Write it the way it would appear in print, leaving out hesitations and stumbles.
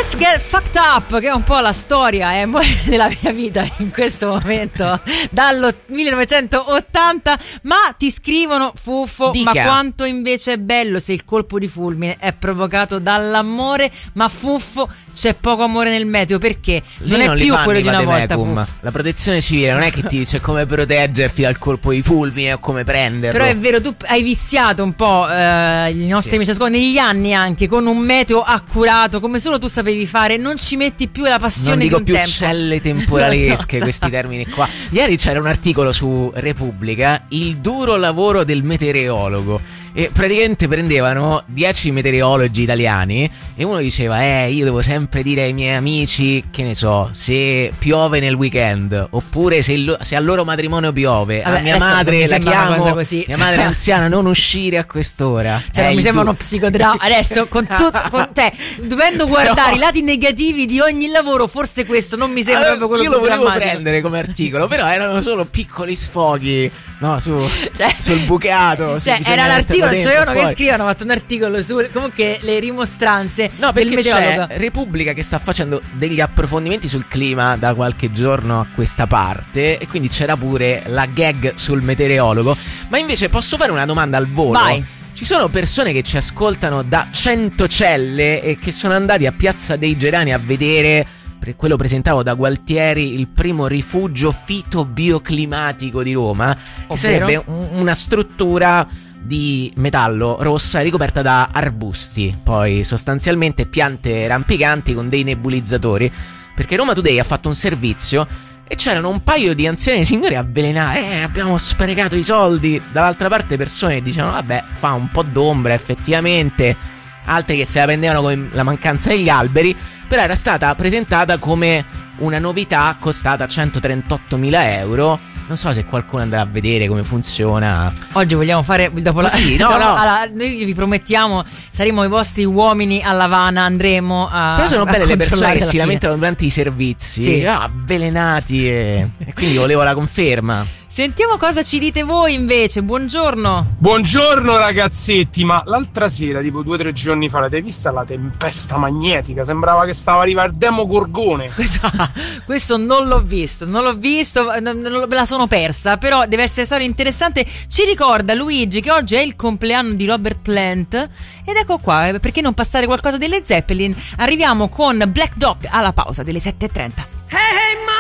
Let's Get Fucked Up, che è un po' la storia della mia vita in questo momento dal 1980. Ma ti scrivono, Fuffo, Dica. ma quanto invece è bello se il colpo di fulmine è provocato dall'amore. Ma Fuffo, c'è poco amore nel meteo, perché non è più quello di una volta, Fuffo. La protezione civile non è che ti dice come proteggerti dal colpo di fulmine o come prenderlo. Però è vero, tu hai viziato un po' i nostri amici negli anni, anche con un meteo accurato come solo tu sapevi fare. Non ci metti più la passione di un tempo. Non dico più celle temporalesche, no, questi termini qua. Ieri c'era un articolo su Repubblica, il duro lavoro del meteorologo, e praticamente prendevano 10 meteorologi italiani e uno diceva io devo sempre dire ai miei amici, che ne so, se piove nel weekend, oppure se al loro matrimonio piove. Vabbè, a mia madre la chiamo, così. mia madre anziana, non uscire a quest'ora. Cioè non mi sembra uno psicodrama. Adesso dovendo guardare i lati negativi di ogni lavoro, forse questo non mi sembra proprio quello io più lo volevo drammatico. prendere come articolo, però erano solo piccoli sfoghi, no, sul bucato. Era l'articolo, sapevano che scrivono, hanno fatto un articolo su comunque le rimostranze del meteorologo. C'è Repubblica che sta facendo degli approfondimenti sul clima da qualche giorno a questa parte, e quindi c'era pure la gag sul meteorologo. Ma invece posso fare una domanda al volo? Vai. Ci sono persone che ci ascoltano da Centocelle e che sono andati a Piazza dei Gerani a vedere, per quello presentato da Gualtieri, il primo rifugio fitobioclimatico di Roma, che sarebbe una struttura di metallo rossa ricoperta da arbusti, poi sostanzialmente piante rampicanti con dei nebulizzatori, perché Roma Today ha fatto un servizio e c'erano un paio di anziani signori avvelenati. Abbiamo sprecato i soldi. Dall'altra parte persone che dicevano vabbè, fa un po' d'ombra effettivamente, altre che se la prendevano con la mancanza degli alberi, però era stata presentata come una novità costata 138.000 euro. Non so se qualcuno andrà a vedere come funziona. Oggi vogliamo fare dopo la no. Noi vi promettiamo, saremo i vostri uomini a Lavana, andremo a. Però sono belle le persone che si fine. lamentano durante i servizi, sì, avvelenati, e quindi volevo la conferma. Sentiamo cosa ci dite voi invece. Buongiorno. Buongiorno ragazzetti, ma l'altra sera, tipo 2 o 3 giorni fa, l'avete vista la tempesta magnetica? Sembrava che stava arrivando il Demogorgone. Questo non l'ho visto, non me la sono persa, però deve essere stato interessante. Ci ricorda Luigi che oggi è il compleanno di Robert Plant, ed ecco qua, perché non passare qualcosa delle Zeppelin? Arriviamo con Black Dog alla pausa delle 7:30. Hey, hey,